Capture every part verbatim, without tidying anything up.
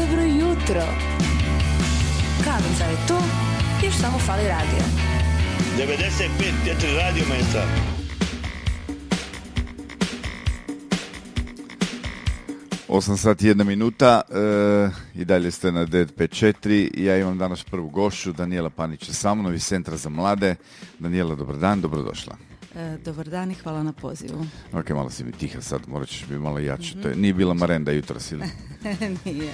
Dobro jutro. Kavica je tu, još samo fali radio. devedeset pet četiri radio mesta. osam sati jedna minuta e, i dalje ste na devet pet četiri. Ja imam danas prvu gošću, Danijela Panić je sa mnom iz Centra za mlade. Danijela, dobar dan, dobrodošla. E, dobar dan i hvala na pozivu. Ok, malo si mi tiha sad, morat ćeš biti malo jače. Mm-hmm. To je, nije bila marenda jutros ili? Nije.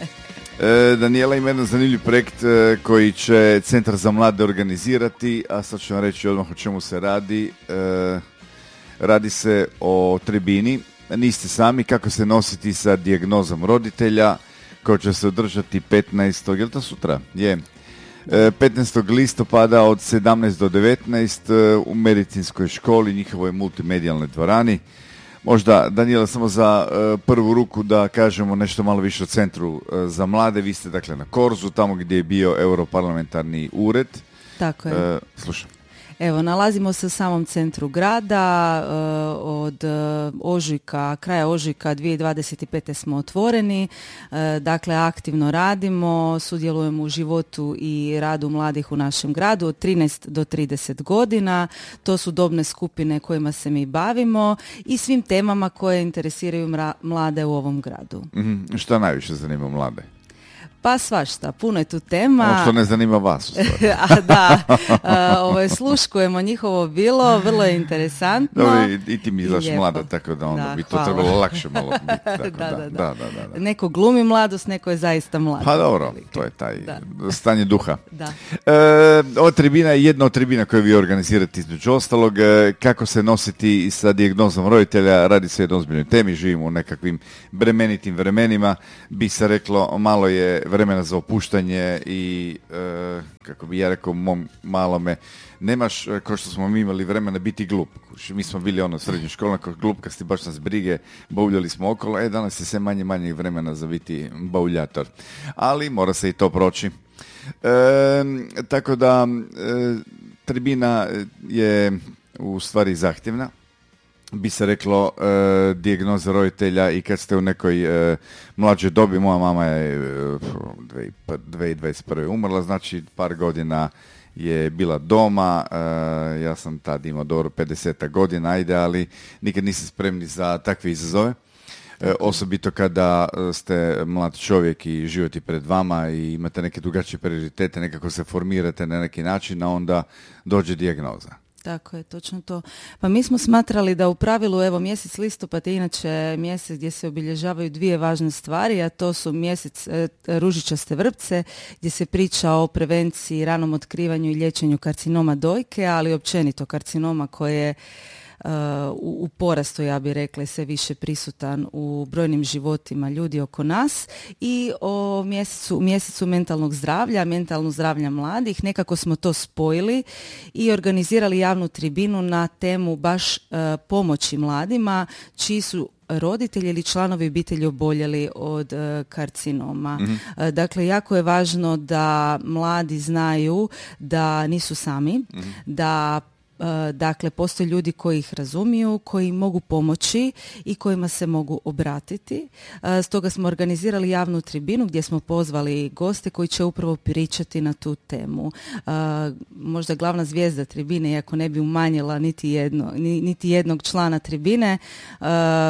E, Danijela ima jedan zanimljiv projekt e, koji će Centar za mlade organizirati, a sad ću vam reći odmah o čemu se radi. E, radi se o tribini. Niste sami, kako se nositi sa dijagnozom roditelja, koja će se održati petnaestog je li to sutra? Je. E, petnaestog listopada od sedamnaest do devetnaest e, u medicinskoj školi, njihovoj multimedijalnoj dvorani. Možda, Danijela, samo za e, prvu ruku da kažemo nešto malo više o Centru e, za mlade. Vi ste dakle na Korzu, tamo gdje je bio Europarlamentarni ured. Tako je. E, slušam. Evo, nalazimo se u samom centru grada, e, od e, ožujka, kraja ožujka dvije tisuće dvadeset pete smo otvoreni, e, dakle aktivno radimo, sudjelujemo u životu i radu mladih u našem gradu od trinaest do trideset godina, to su dobne skupine kojima se mi bavimo i svim temama koje interesiraju mra- mlade u ovom gradu. Mm-hmm. Šta najviše zanima mlade? Pa svašta, puno je tu tema. Ono što ne zanima vas u stvari. A da, a, ovo, sluškujemo njihovo bilo, vrlo je interesantno. Dobro, i, i ti mi izlaš mlada, tako da onda da, bi to hvala. trebalo lakše malo biti. Tako, da, da, da, da, da. da, da, da. Neko glumi mladost, neko je zaista mlad. Pa dobro, to je taj da. stanje duha. Da. E, ova tribina je jedna od tribina koje vi organizirate između ostalog. E, kako se nositi sa dijagnozom roditelja, radi se o jednoj ozbiljnoj temi, živimo u nekakvim bremenitim vremenima, bi se reklo, malo je vremena za opuštanje i e, kako bi ja rekao mom malome, nemaš, kao što smo mi imali vremena, biti glup. Mi smo bili ono srednja škola, kao glupkasti, baš nas brige, bauljali smo okolo, e danas je sve manje manje vremena za biti bauljator. Ali mora se i to proći. E, tako da e, tribina je u stvari zahtjevna. Bi se reklo e, dijagnoza roditelja i kad ste u nekoj e, mlađoj dobi, moja mama je e, dvije tisuće dvadeset prve umrla, znači par godina je bila doma, e, ja sam tad imao dobro pedeset godina, ajde, ali nikad niste spremni za takve izazove. E, osobito kada ste mlad čovjek i život je pred vama i imate neke drugačije prioritete, nekako se formirate na neki način, a onda dođe dijagnoza. Tako je, točno to. Pa mi smo smatrali da u pravilu, evo, mjesec listopad je inače mjesec gdje se obilježavaju dvije važne stvari, a to su mjesec e, ružičaste vrpce, gdje se priča o prevenciji, ranom otkrivanju i liječenju karcinoma dojke, ali općenito karcinoma koje je Uh, u, u porastu, ja bih rekla, sve više prisutan u brojnim životima ljudi oko nas, i o mjesecu, mjesecu mentalnog zdravlja, mentalnog zdravlja mladih. Nekako smo to spojili i organizirali javnu tribinu na temu baš uh, pomoći mladima čiji su roditelji ili članovi obitelji oboljeli od uh, karcinoma. Mm-hmm. Uh, dakle, jako je važno da mladi znaju da nisu sami, mm-hmm. da Uh, dakle, postoje ljudi koji ih razumiju, koji mogu pomoći i kojima se mogu obratiti. Uh, stoga smo organizirali javnu tribinu gdje smo pozvali goste koji će upravo pričati na tu temu. Uh, možda glavna zvijezda tribine, iako ne bi umanjila niti, jedno, niti jednog člana tribine, uh,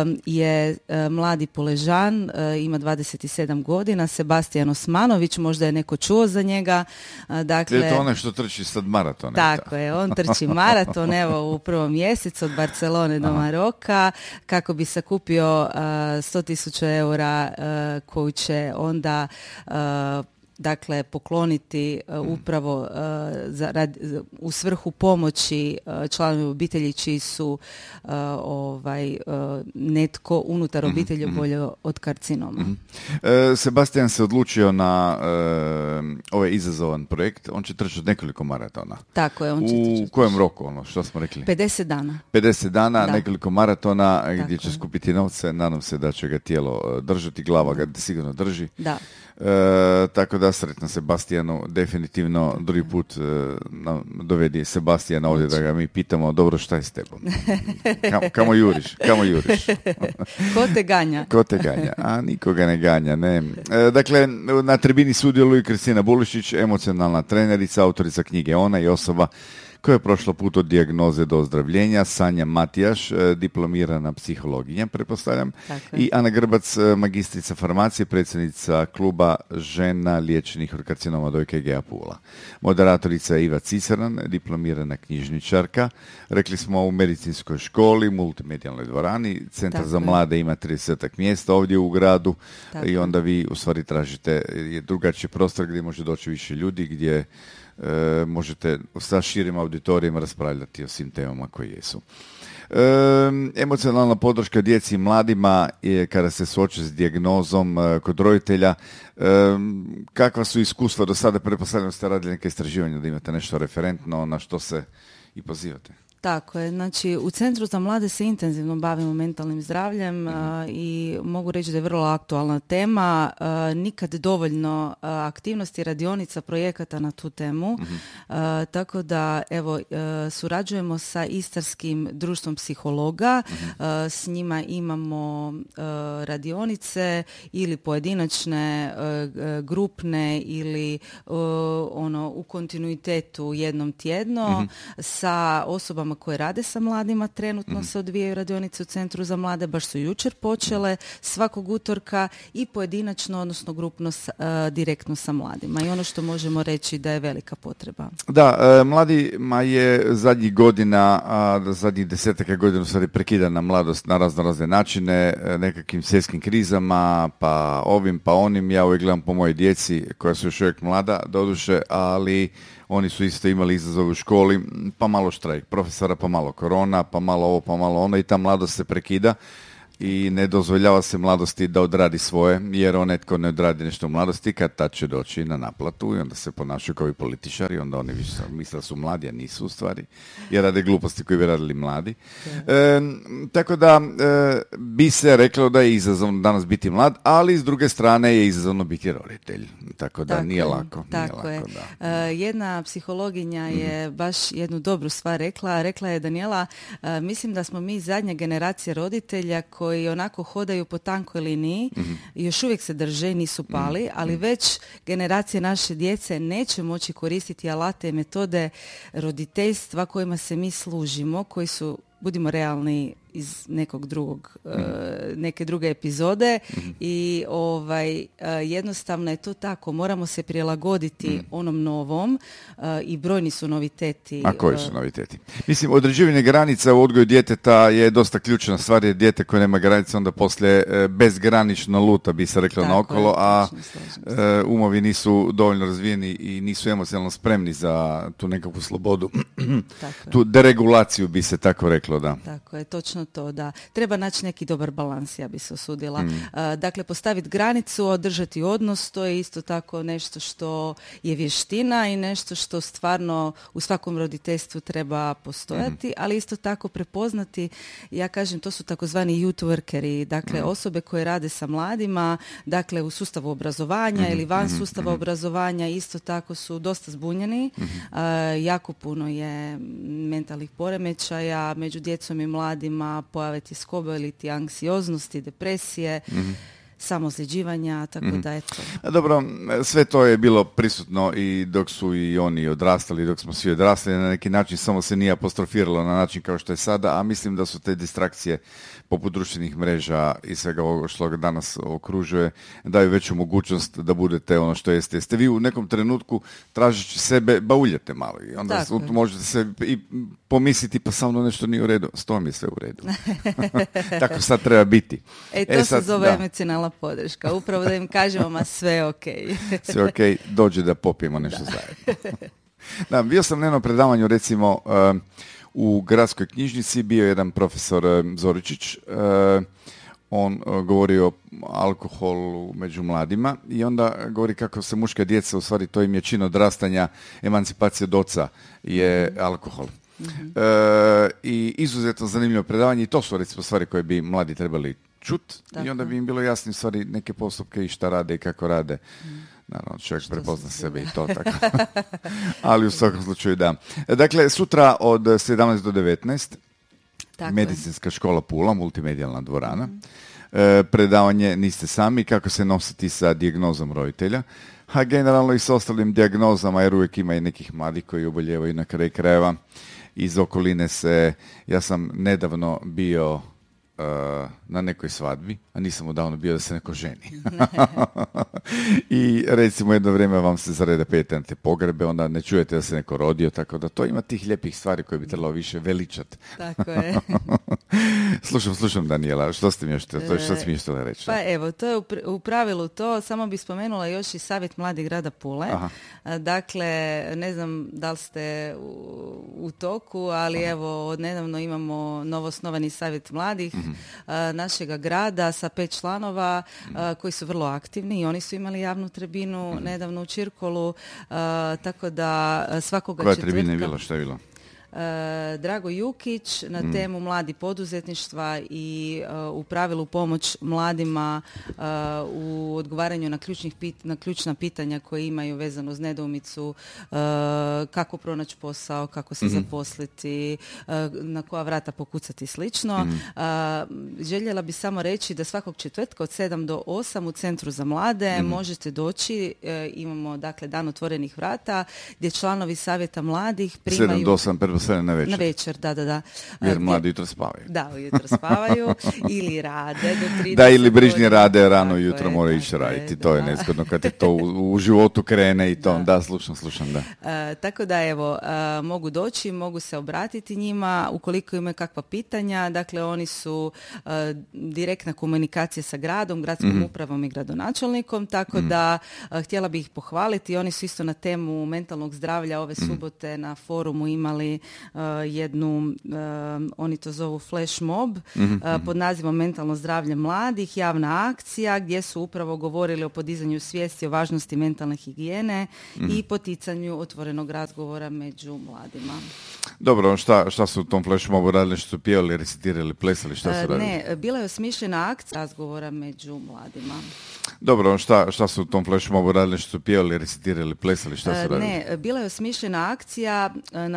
je uh, mladi Puležan, uh, ima dvadeset sedam godina, Sebastijan Osmanović, možda je neko čuo za njega. Uh, dakle, je to onaj što trči sad maraton? Tako je, on trči maraton. Maraton, evo, u prvom mjesecu od Barcelone do Maroka, kako bi sakupio uh, sto tisuća eura uh, koju će onda uh, dakle pokloniti uh, upravo uh, za, rad, u svrhu pomoći uh, članovi obitelji čiji su uh, ovaj, uh, netko unutar obitelji mm-hmm. oboljeo od karcinoma. Mm-hmm. E, Sebastijan se odlučio na e, ovaj izazovan projekt. On će trčati nekoliko maratona. Tako je, on će trčati. U kojem roku, ono, što smo rekli? pedeset dana. pedeset dana, da. Nekoliko maratona Tako gdje će je. skupiti novce. Nadam se da će ga tijelo držati, glava ga sigurno drži. Da. E, tako da da, sretno Sebastijanu, definitivno drugi put uh, na, dovedi Sebastijana ovdje da ga mi pitamo, dobro, šta je s tebom? Kam, kamo juriš? Kamo juriš? Ko te ganja? Ko te ganja? A nikoga ne ganja, ne. E, dakle, na tribini sudjeluju Kristina Bulišić, emocionalna trenerica, autorica knjige Ona i osoba koja je prošla put od dijagnoze do ozdravljenja, Sanja Matijaš, diplomirana psihologinja, pretpostavljam, i Ana Grbac, magistrica farmacije, predsjednica kluba žena liječenih od karcinoma dojke Gea Pula. Moderatorica je Iva Ciceran, diplomirana knjižničarka, rekli smo u medicinskoj školi, multimedijalnoj dvorani, Centar Tako za mlade ima tridesetak mjesta ovdje u gradu. Tako. I onda vi u stvari tražite drugačiji prostor gdje može doći više ljudi, gdje E, možete sa širim auditorijem raspravljati o svim temama koje jesu. E, emocionalna podrška djeci i mladima je kada se suoče s dijagnozom e, kod roditelja. E, kakva su iskustva do sada? Pretpostavljam ste radili neke istraživanja da imate nešto referentno na što se i pozivate. Tako je, znači u Centru za mlade se intenzivno bavimo mentalnim zdravljem mm-hmm. a, i mogu reći da je vrlo aktualna tema, a, nikad dovoljno a, aktivnosti, radionica, projekata na tu temu, mm-hmm. a, tako da evo a, surađujemo sa Istarskim društvom psihologa, mm-hmm. a, s njima imamo a, radionice ili pojedinačne, a, grupne ili a, ono u kontinuitetu jednom tjedno mm-hmm. sa osobama koje rade sa mladima, trenutno mm-hmm. se odvijaju radionice u Centru za mlade, baš su jučer počele, svakog utorka i pojedinačno, odnosno grupno s, uh, direktno sa mladima. I ono što možemo reći da je velika potreba. Da, e, mladima je zadnjih godina, a, zadnjih desetaka godina u stvari prekidana mladost na razno razne načine, nekakvim svjetskim krizama, pa ovim, pa onim. Ja uvijek gledam po mojoj djeci koja su još uvijek mlada, doduše, ali oni su isto imali izazove u školi, pa malo štrajk profesora, pa malo korona, pa malo ovo, pa malo ono i ta mladost se prekida i ne dozvoljava se mladosti da odradi svoje, jer on netko ne odradi nešto u mladosti, kad tad će doći na naplatu i onda se ponašaju kao i političari, onda oni više misle da su mladi, a nisu u stvari, jer rade gluposti koje bi radili mladi. E, tako da e, bi se reklo da je izazovno danas biti mlad, ali s druge strane je izazovno biti roditelj. Tako da tako nije je, lako. Tako nije lako, da. E, jedna psihologinja mm-hmm. je baš jednu dobru stvar rekla. Rekla je, Danijela, e, mislim da smo mi zadnja generacija roditelja koji onako hodaju po tankoj liniji mm-hmm. i još uvijek se drže, nisu pali, mm-hmm. ali već generacije naše djece neće moći koristiti alate i metode roditeljstva kojima se mi služimo, koji su, budimo realni, iz nekog drugog, mm. uh, neke druge epizode mm. i ovaj, uh, jednostavno je to tako, moramo se prilagoditi mm. onom novom uh, i brojni su noviteti. A koji su noviteti? Mislim, određivanje granica u odgoju djeteta je dosta ključna stvar, jer dijete koje nema granice onda poslije uh, bezgranično luta, bi se reklo, naokolo, je, a uh, umovi nisu dovoljno razvijeni i nisu emocionalno spremni za tu nekakvu slobodu, tu deregulaciju, bi se tako reklo, da. Tako je, točno to, da. Treba naći neki dobar balans, ja bi se osudila. Mm. Uh, dakle, postaviti granicu, održati odnos, to je isto tako nešto što je vještina i nešto što stvarno u svakom roditeljstvu treba postojati, mm. ali isto tako prepoznati, ja kažem, to su takozvani youth workeri, dakle, mm. osobe koje rade sa mladima, dakle, u sustavu obrazovanja mm. ili van sustava mm. obrazovanja, isto tako su dosta zbunjeni. Mm. Uh, jako puno je mentalnih poremećaja među djecom i mladima, pojave tjeskobe ili ti anksioznosti, depresije, mm-hmm. samozljeđivanja, tako mm-hmm. da eto. Dobro, sve to je bilo prisutno i dok su i oni odrastali, dok smo svi odrastali, na neki način samo se nije apostrofiralo na način kao što je sada, a mislim da su te distrakcije poput društvenih mreža i svega ovoga što ga danas okružuje daju veću mogućnost da budete ono što jeste. Jeste vi u nekom trenutku tražeći sebe bauljate malo i onda tako možete se i pomisliti pa samo nešto nije u redu, s tom je sve u redu. Tako sad treba biti. E, to e, sad, se zove da. Emocionalna podrška. Upravo da im kažemo, ma sve je okej. Sve je okej, dođe da popijemo nešto da. Zajedno. Da, bio sam na jednom predavanju, recimo, uh, u gradskoj knjižnici, bio jedan profesor uh, Zoričić, uh, on uh, govori o alkoholu među mladima i onda govori kako se muška djeca, u stvari to im je čin odrastanja, emancipacija od oca je mm-hmm. alkohol. Mm-hmm. Uh, i izuzetno zanimljivo predavanje i to su recimo stvari koje bi mladi trebali čut. Tako. I onda bi im bilo jasno stvari neke postupke i šta rade i kako rade. Mm. Naravno, čovjek prepozna sebe i to tako. Ali u svakom slučaju da. Dakle, sutra od sedamnaest do devetnaest Tako Medicinska škola Pula, multimedijalna dvorana. Mm. E, predavanje Niste sami, kako se nositi sa dijagnozom roditelja, a generalno i s ostalim dijagnozama, jer uvijek ima i nekih mladih koji oboljevaju na kraju krajeva. Iz okoline se, ja sam nedavno bio Uh, na nekoj svadbi, a nisam odavno bio da se neko ženi. I recimo jedno vrijeme vam se zareda pete na te pogrebe, onda ne čujete da se neko rodio, tako da to ima tih lijepih stvari koje bi trebalo više veličati. Tako je. slušam, slušam Daniela, što ste mi još htjeli, što ste mi još htjeli reći? Pa evo, to je u, pr- u pravilu to, samo bi spomenula još i Savjet mladih grada Pule. Aha. Dakle, ne znam da li ste u, u toku, ali Aha. evo, od nedavno imamo novosnovani Savjet mladih mm-hmm. našega grada sa pet članova mm-hmm. koji su vrlo aktivni i oni su imali javnu tribinu mm-hmm. nedavno u Čirkolu, tako da svakoga Koja četvrtka... Koja tribina je bila, što je bilo? Drago Jukić na mm. temu mladi poduzetništva i uh, u pravilu pomoć mladima uh, u odgovaranju na, ključnih pit- na ključna pitanja koje imaju vezano uz nedoumicu, uh, kako pronaći posao, kako se mm-hmm. zaposliti, uh, na koja vrata pokucati i slično. Mm. Uh, željela bi samo reći da svakog četvrtka od sedam do osam u Centru za mlade mm. možete doći, uh, imamo dakle dan otvorenih vrata gdje članovi Savjeta mladih primaju... sedam do osam na večer. Na večer, da, da, da. Jer mladi jutro spavaju. Da, ujutro spavaju ili rade do trideset Da, ili brižnji godina. rade, rano tako jutro je, moraju ići raditi. Da. To je nezgodno kad je to u, u životu krene i to. Da, da slušam, slušam, da. Uh, tako da, evo, uh, mogu doći, mogu se obratiti njima ukoliko imaju kakva pitanja. Dakle, oni su uh, direktna komunikacija sa gradom, gradskom mm-hmm. upravom i gradonačelnikom, tako mm-hmm. da uh, htjela bih ih pohvaliti. Oni su isto na temu mentalnog zdravlja ove mm-hmm. subote na forumu imali Uh, jednu, uh, oni to zovu flash mob, mm-hmm. uh, pod nazivom Mentalno zdravlje mladih, javna akcija gdje su upravo govorili o podizanju svijesti o važnosti mentalne higijene mm-hmm. i poticanju otvorenog razgovora među mladima. Dobro, šta, šta su u tom flash mobu radili, što su pjevali, recitirali, plesali, šta su uh, radili? Ne, bila je osmišljena akcija razgovora među mladima. Dobro, šta, šta su u tom flash mobu radili, što su pjevali, recitirali, plesali, šta su uh, radili? Ne, bila je osmišljena akcija uh, na